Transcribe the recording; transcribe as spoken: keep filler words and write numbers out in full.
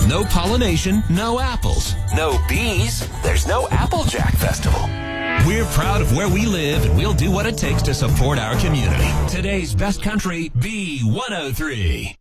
no pollination, no apples. No bees, there's no Applejack Festival. We're proud of where we live, and we'll do what it takes to support our community. Today's best country, B one oh three.